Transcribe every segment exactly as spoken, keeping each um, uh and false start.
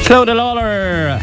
Clodagh Lawler,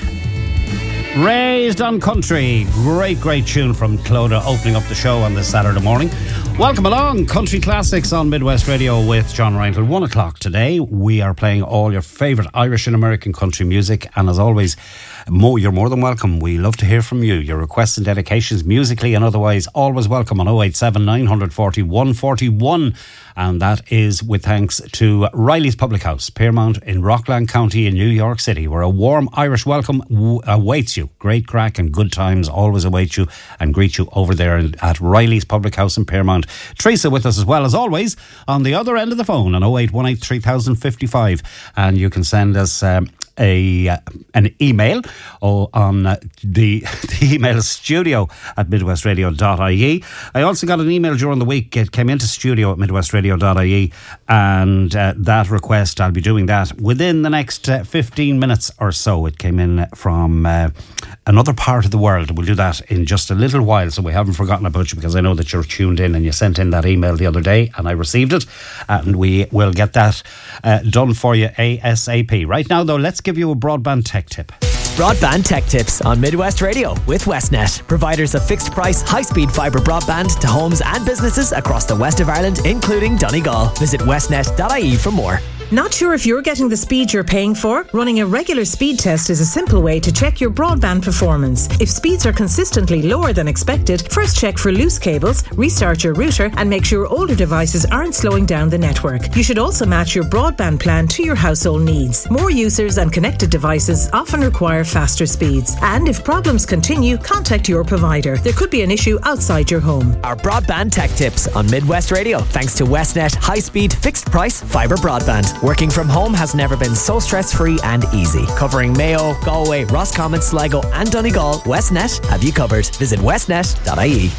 Raised on Country. Great, great tune from Clodagh, opening up the show on this Saturday morning. Welcome along, Country Classics on Midwest Radio with John Ryan till one o'clock today. We are playing all your favourite Irish and American country music, and as always, Mo, you're more than welcome. We love to hear from you. Your requests and dedications, musically and otherwise, always welcome on oh eight seven, nine four oh, one four one. And that is with thanks to Riley's Public House, Piermont in Rockland County in New York City, where a warm Irish welcome w- awaits you. Great crack and good times always await you and greet you over there at Riley's Public House in Piermont. Teresa with us as well as always on the other end of the phone on oh eight one eight, three thousand fifty-five. And you can send us Um, A uh, an email oh, on uh, the, the email is studio at midwestradio dot I E. I also got an email during the week. It came into studio at midwestradio dot I E, and uh, that request, I'll be doing that within the next uh, fifteen minutes or so. It came in from uh, another part of the world. We'll do that in just a little while, so we haven't forgotten about you, because I know that you're tuned in and you sent in that email the other day and I received it, and we will get that uh, done for you ASAP. Right now though, let's give you a broadband tech tip. Broadband Tech Tips on Midwest Radio with Westnet, providers of fixed price, high speed fibre broadband to homes and businesses across the west of Ireland, including Donegal. Visit westnet dot I E for more. Not sure if you're getting the speed you're paying for? Running a regular speed test is a simple way to check your broadband performance. If speeds are consistently lower than expected, first check for loose cables, restart your router, and make sure older devices aren't slowing down the network. You should also match your broadband plan to your household needs. More users and connected devices often require faster speeds. And if problems continue, contact your provider. There could be an issue outside your home. Our Broadband Tech Tips on Midwest Radio, thanks to Westnet high speed fixed price fibre broadband. Working from home has never been so stress-free and easy. Covering Mayo, Galway, Roscommon, Sligo and Donegal, Westnet have you covered. Visit westnet dot I E.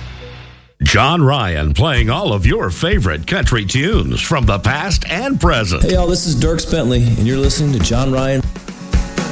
John Ryan playing all of your favorite country tunes from the past and present. Hey y'all, this is Dierks Bentley and you're listening to John Ryan.